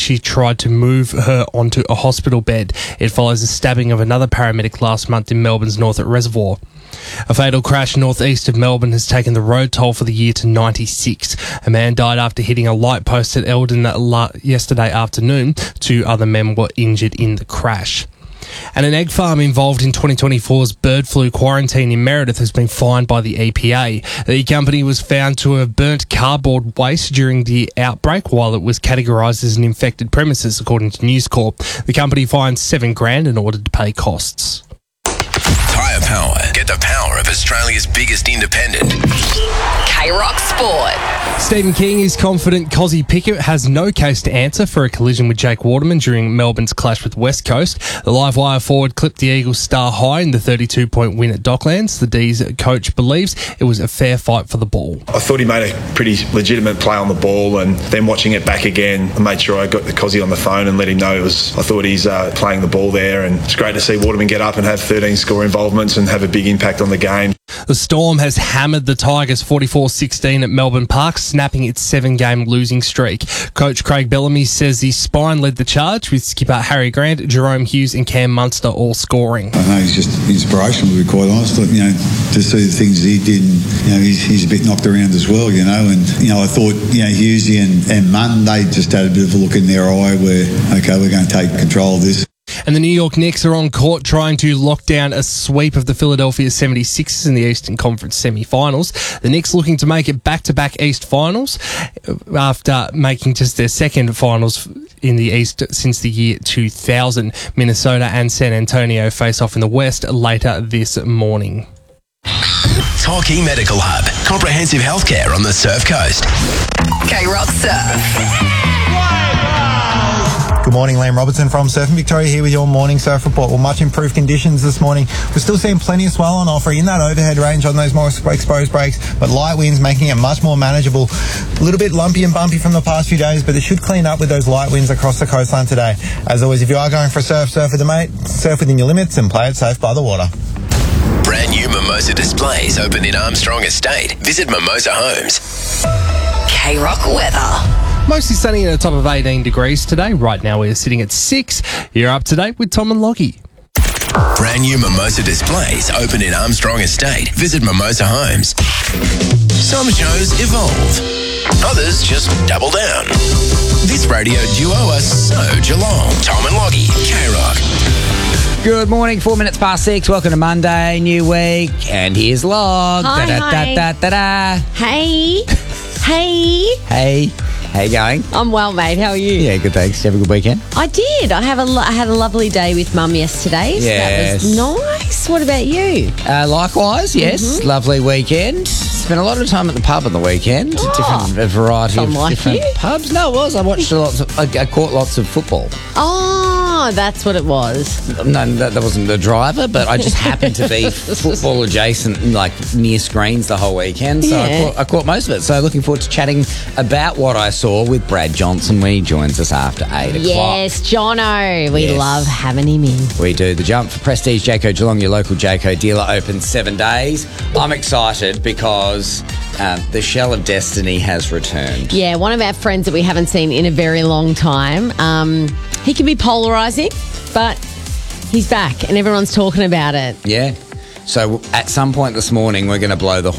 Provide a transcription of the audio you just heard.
she tried to move her onto a hospital bed. It follows the stabbing of another paramedic last month in Melbourne's Northcote Reservoir. A fatal crash northeast of Melbourne has taken the road toll for the year to 96. A man died after hitting a light post at Eldon yesterday afternoon. 2 other men were injured in the crash. And an egg farm involved in 2024's bird flu quarantine in Meredith has been fined by the EPA. The company was found to have burnt cardboard waste during the outbreak while it was categorised as an infected premises, according to News Corp. The company fined $7,000 in order to pay costs. Tyre Power. Get the power of Australia's biggest independent. K-Rock Sport. Stephen King is confident Cozzy Pickett has no case to answer for a collision with Jake Waterman during Melbourne's clash with West Coast. The Livewire forward clipped the Eagles star high in the 32-point win at Docklands. The D's coach believes it was a fair fight for the ball. I thought he made a pretty legitimate play on the ball, and then watching it back again, I made sure I got the Cozzy on the phone and let him know I thought he's playing the ball there, and it's great to see Waterman get up and have 13 score involvements and have a big impact on the game. The Storm has hammered the Tigers 44-16 at Melbourne Park, snapping its 7-game losing streak. Coach Craig Bellamy says his spine led the charge, with skipper Harry Grant, Jerome Hughes and Cam Munster all scoring. I know he's just inspirational, to be quite honest. To see the things he did, and he's a bit knocked around as well, and I thought Hughesy and Munn, they just had a bit of a look in their eye where, okay, we're going to take control of this. And the New York Knicks are on court trying to lock down a sweep of the Philadelphia 76ers in the Eastern Conference semi-finals. The Knicks looking to make it back-to-back East finals after making just their second finals in the East since the year 2000. Minnesota and San Antonio face off in the West later this morning. Torquay Medical Hub. Comprehensive healthcare on the Surf Coast. K-Rock Surf. Good morning, Liam Robertson from Surfing Victoria here with your morning surf report. Well, much improved conditions this morning. We're still seeing plenty of swell on offer in that overhead range on those more exposed breaks, but light winds making it much more manageable. A little bit lumpy and bumpy from the past few days, but it should clean up with those light winds across the coastline today. As always, if you are going for a surf with a mate, surf within your limits and play it safe by the water. Brand new Mimosa displays open in Armstrong Estate. Visit Mimosa Homes. K-Rock weather. Mostly sunny at a top of 18 degrees today. Right now we're sitting at 6. You're up to date with Tom and Lockie. Brand new Mimosa displays open in Armstrong Estate. Visit Mimosa Homes. Some shows evolve. Others just double down. This radio duo are so Geelong. Tom and Lockie. K-Rock. Good morning, 4 minutes past 6. Welcome to Monday, new week. And here's Log. Hi, Da-da-da-da-da-da. Hey. Hey. Hey. How you going? I'm well, mate. How are you? Yeah, good, thanks. Did you have a good weekend? I did. I had a lovely day with Mum yesterday. So Yes. that was nice. What about you? Likewise, yes. Lovely weekend. Spent a lot of time at the pub on the weekend. A variety of like different you. pubs. No, it was. I caught lots of football. Oh, that's what it was. No, that wasn't the driver, but I just happened to be football adjacent, like near screens the whole weekend. So Yeah. I caught most of it. So looking forward to chatting about what I saw with Brad Johnson when he joins us after 8 o'clock. Yes, Jono. We Yes. love having him in. We do. The jump for Prestige Jayco Geelong, your local Jayco dealer, open 7 days. I'm excited because the Shell of Destiny has returned. Yeah, one of our friends that we haven't seen in a very long time. He can be polarising, but he's back and everyone's talking about it. Yeah. So at some point this morning, we're going to blow the